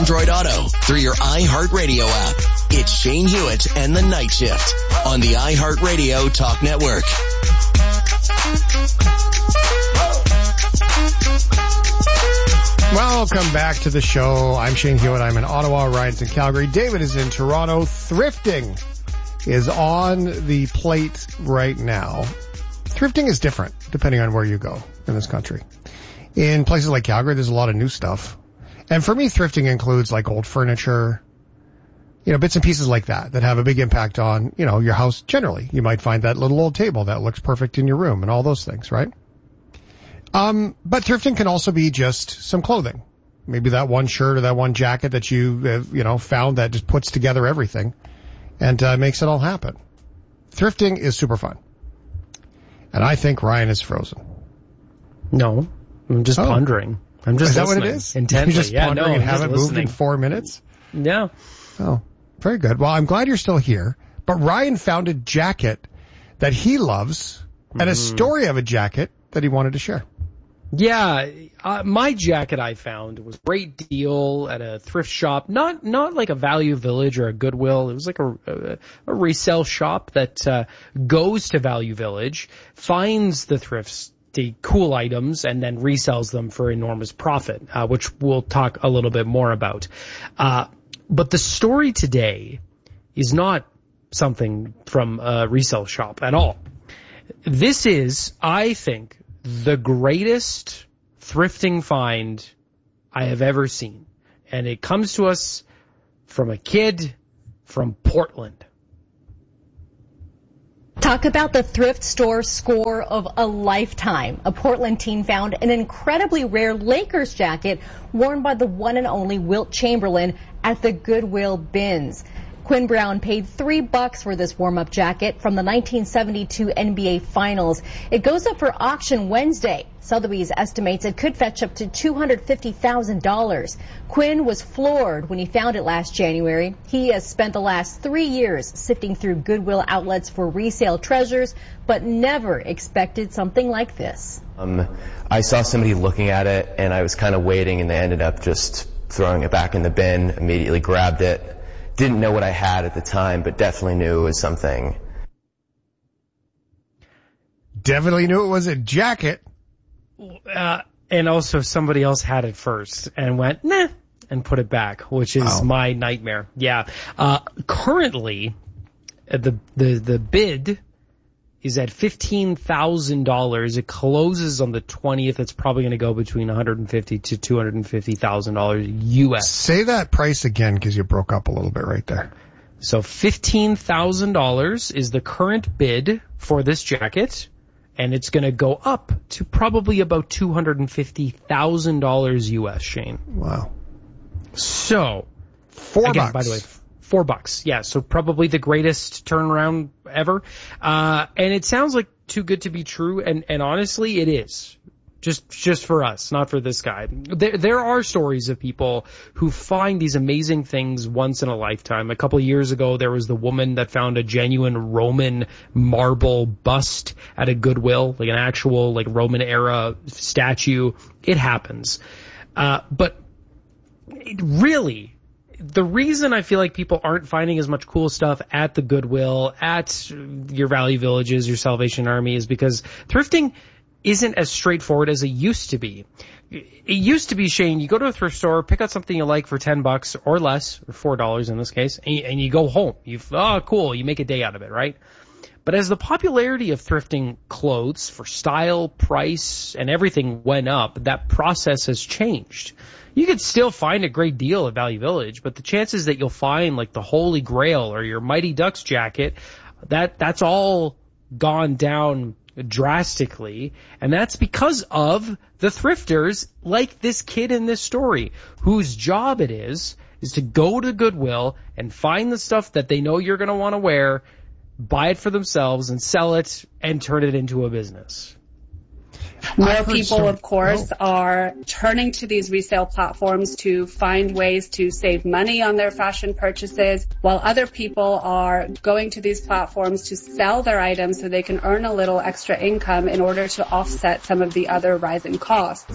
Android Auto through your iHeartRadio app. It's Shane Hewitt and the Night Shift on the iHeartRadio Talk Network. Welcome back to the show. I'm Shane Hewitt. I'm in Ottawa. Ryan's in Calgary. David is in Toronto. Thrifting is on the plate right now. Thrifting is different depending on where you go in this country. In places like Calgary, there's a lot of new stuff. And for me, thrifting includes like old furniture, bits and pieces like that have a big impact on, your house generally. You might find that little old table that looks perfect in your room and all those things, right? But thrifting can also be just some clothing. Maybe that one shirt or that one jacket that you, found that just puts together everything and makes it all happen. Thrifting is super fun. And I think Ryan is frozen. No, I'm just pondering. I'm just listening. Is that what it is? Intently. You're just pondering and haven't moved in 4 minutes? Yeah. Oh, very good. Well, I'm glad you're still here. But Ryan found a jacket that he loves and a story of a jacket that he wanted to share. Yeah, my jacket I found was a great deal at a thrift shop, not like a Value Village or a Goodwill. It was like a resale shop that goes to Value Village, finds the cool items, and then resells them for enormous profit, which we'll talk a little bit more about. But the story today is not something from a resale shop at all. This is, I think, the greatest thrifting find I have ever seen. And it comes to us from a kid from Portland. Talk about the thrift store score of a lifetime. A Portland teen found an incredibly rare Lakers jacket worn by the one and only Wilt Chamberlain at the Goodwill bins. Quinn Brown paid $3 for this warm-up jacket from the 1972 NBA Finals. It goes up for auction Wednesday. Sotheby's estimates it could fetch up to $250,000. Quinn was floored when he found it last January. He has spent the last 3 years sifting through Goodwill outlets for resale treasures, but never expected something like this. I saw somebody looking at it, and I was kind of waiting, and they ended up just throwing it back in the bin, immediately grabbed it. Didn't know what I had at the time, but definitely knew it was something. Definitely knew it was a jacket. And also somebody else had it first and went, nah, and put it back, which is my nightmare. Yeah. Currently, the bid is at $15,000. It closes on the 20th. It's probably going to go between $150,000 to $250,000 US. Say that price again, because you broke up a little bit right there. So $15,000 is the current bid for this jacket, and it's going to go up to probably about $250,000 US, Shane. Wow. So, $4. By the way, $4. Yeah, so probably the greatest turnaround ever. And it sounds like too good to be true, and honestly, it is. Just for us, not for this guy. There are stories of people who find these amazing things once in a lifetime. A couple of years ago, there was the woman that found a genuine Roman marble bust at a Goodwill, like an actual like Roman era statue. It happens. But really, the reason I feel like people aren't finding as much cool stuff at the Goodwill, at your Value Villages, your Salvation Army, is because thrifting isn't as straightforward as it used to be. It used to be, Shane, you go to a thrift store, pick out something you like for $10 or less, or $4 in this case, and you go home. Cool, you make a day out of it, right? But as the popularity of thrifting clothes for style, price, and everything went up, that process has changed. You could still find a great deal at Value Village, but the chances that you'll find like the Holy Grail or your Mighty Ducks jacket, that's all gone down drastically, and that's because of the thrifters like this kid in this story, whose job it is to go to Goodwill and find the stuff that they know you're going to want to wear, buy it for themselves, and sell it and turn it into a business. More people, of course, are turning to these resale platforms to find ways to save money on their fashion purchases, while other people are going to these platforms to sell their items so they can earn a little extra income in order to offset some of the other rising costs.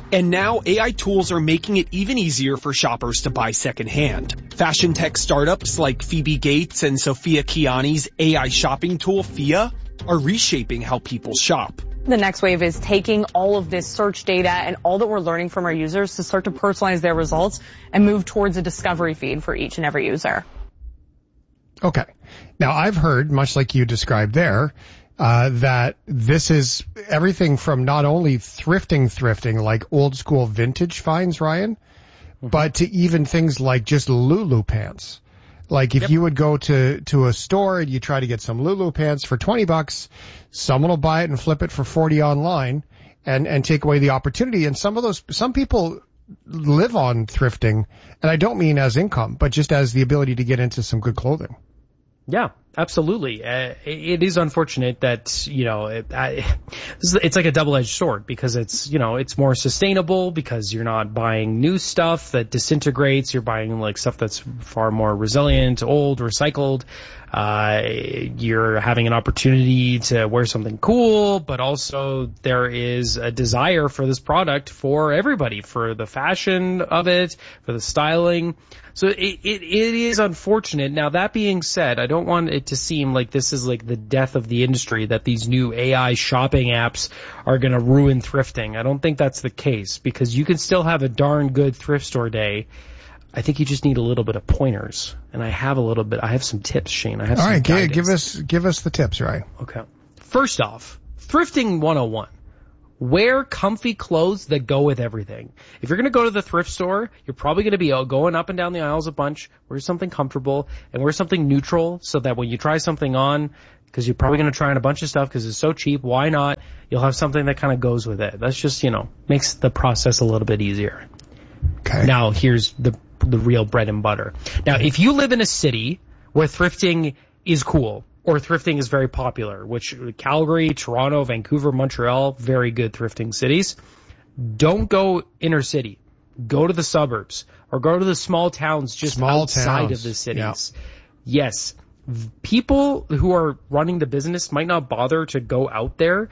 And now AI tools are making it even easier for shoppers to buy secondhand. Fashion tech startups like Phoebe Gates and Sophia Kiani's AI shopping tool, Fia, are reshaping how people shop. The next wave is taking all of this search data and all that we're learning from our users to start to personalize their results and move towards a discovery feed for each and every user. Okay. Now, I've heard, much like you described there, that this is everything from not only thrifting like old school vintage finds, Ryan, but to even things like just Lulu pants. Like if you would go to a store and you try to get some Lulu pants for $20, someone will buy it and flip it for $40 online and take away the opportunity. And some people live on thrifting, and I don't mean as income, but just as the ability to get into some good clothing. Yeah, absolutely. It is unfortunate that, it's like a double-edged sword because it's more sustainable because you're not buying new stuff that disintegrates. You're buying like stuff that's far more resilient, old, recycled. You're having an opportunity to wear something cool, but also there is a desire for this product for everybody, for the fashion of it, for the styling. So it is unfortunate. Now, that being said, I don't want it to seem like this is like the death of the industry, that these new AI shopping apps are going to ruin thrifting. I don't think that's the case because you can still have a darn good thrift store day. I think you just need a little bit of pointers. And I have some tips, Shane. All right, give us the tips, right? Okay. First off, thrifting 101. Wear comfy clothes that go with everything. If you're going to go to the thrift store, you're probably going to be going up and down the aisles a bunch. Wear something comfortable and wear something neutral so that when you try something on, because you're probably going to try on a bunch of stuff because it's so cheap, why not? You'll have something that kind of goes with it. That's just, makes the process a little bit easier. Okay. Now, here's the real bread and butter. Now, if you live in a city where thrifting is cool, or thrifting is very popular, which Calgary, Toronto, Vancouver, Montreal, very good thrifting cities. Don't go inner city. Go to the suburbs or go to the small towns outside of the cities. Yeah. Yes. People who are running the business might not bother to go out there,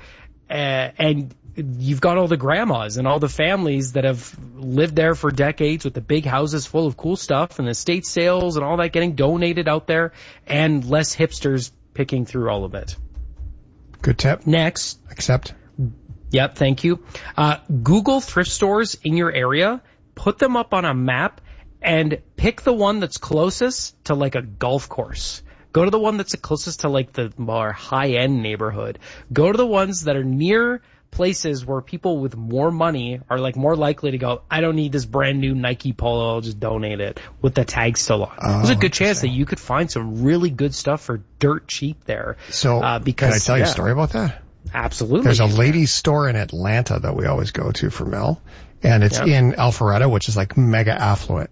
and you've got all the grandmas and all the families that have lived there for decades with the big houses full of cool stuff and the estate sales and all that getting donated out there, and less hipsters picking through all of it. Good tip. Next. Accept. Yep, thank you. Google thrift stores in your area, put them up on a map, and pick the one that's closest to like a golf course. Go to the one that's closest to like the more high-end neighborhood. Go to the ones that are near places where people with more money are like more likely to go, I don't need this brand new Nike Polo, I'll just donate it with the tag still on. There's a good chance that you could find some really good stuff for dirt cheap there. So, can I tell you a story about that? Absolutely. There's a ladies' store in Atlanta that we always go to for Mel, and it's in Alpharetta, which is like mega affluent.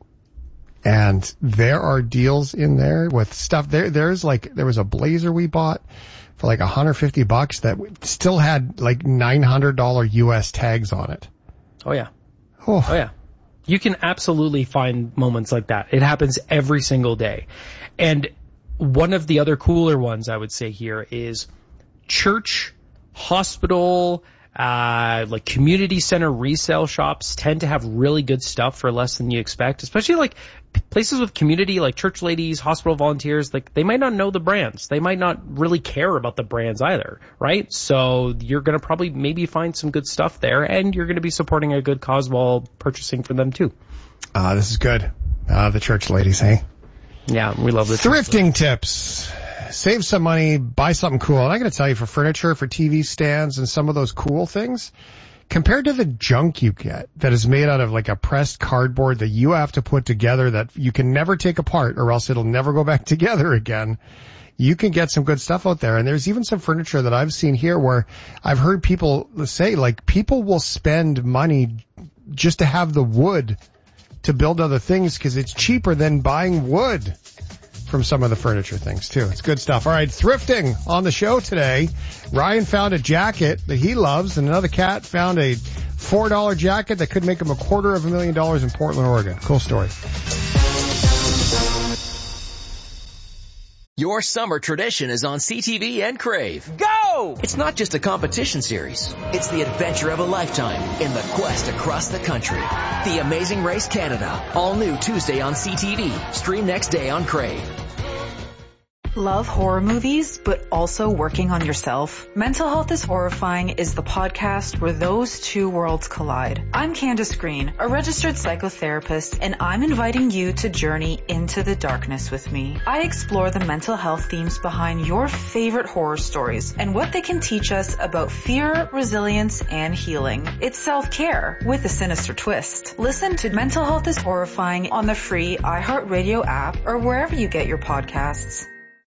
And there are deals in there with stuff. There was a blazer we bought for like $150 that still had like $900 US tags on it. Oh yeah. Oh yeah. You can absolutely find moments like that. It happens every single day. And one of the other cooler ones I would say here is church, hospital, like community center resale shops tend to have really good stuff for less than you expect, especially like places with community, like church ladies, hospital volunteers. Like they might not know the brands. They might not really care about the brands either, right? So you're going to probably maybe find some good stuff there, and you're going to be supporting a good cause while purchasing from them too. This is good. The church ladies, hey? Yeah, we love the thrifting tips. Save some money, buy something cool. And I'm going to tell you, for furniture, for TV stands, and some of those cool things, compared to the junk you get that is made out of like a pressed cardboard that you have to put together that you can never take apart or else it'll never go back together again, you can get some good stuff out there. And there's even some furniture that I've seen here where I've heard people say, like, people will spend money just to have the wood to build other things because it's cheaper than buying wood from some of the furniture things too. It's good stuff. All right, thrifting on the show today. Ryan found a jacket that he loves, and another cat found a $4 jacket that could make him $250,000 in Portland, Oregon. Cool story. Your summer tradition is on CTV and Crave. Go! It's not just a competition series. It's the adventure of a lifetime in the quest across the country. The Amazing Race Canada. All new Tuesday on CTV. Stream next day on Crave. Love horror movies, but also working on yourself? Mental Health is Horrifying is the podcast where those two worlds collide. I'm Candace Green, a registered psychotherapist, and I'm inviting you to journey into the darkness with me. I explore the mental health themes behind your favorite horror stories and what they can teach us about fear, resilience, and healing. It's self-care with a sinister twist. Listen to Mental Health is Horrifying on the free iHeartRadio app or wherever you get your podcasts.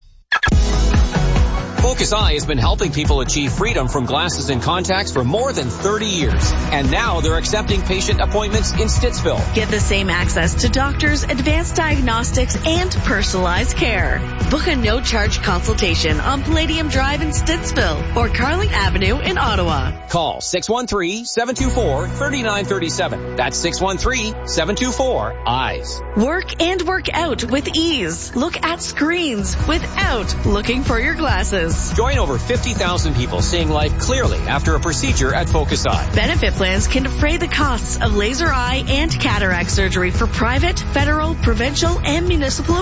Focus Eye has been helping people achieve freedom from glasses and contacts for more than 30 years. And now they're accepting patient appointments in Stittsville. Get the same access to doctors, advanced diagnostics, and personalized care. Book a no-charge consultation on Palladium Drive in Stittsville or Carling Avenue in Ottawa. Call 613-724-3937. That's 613-724-EYES. Work and work out with ease. Look at screens without looking for your glasses. Join over 50,000 people seeing life clearly after a procedure at Focus Eye. Benefit plans can defray the costs of laser eye and cataract surgery for private, federal, provincial, and municipal